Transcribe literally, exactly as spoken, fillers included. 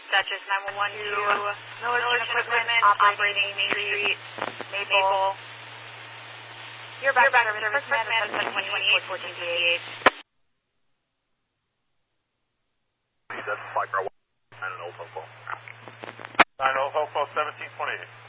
Dutchess nine one one two, Millerton Equipment, operating Main Street, Maple. You're back, back service, first man at seven twenty-eight, fourteen fifty-eight. That's Spike R one, nine oh Fofo. nine oh Fofo, seventeen twenty-eight.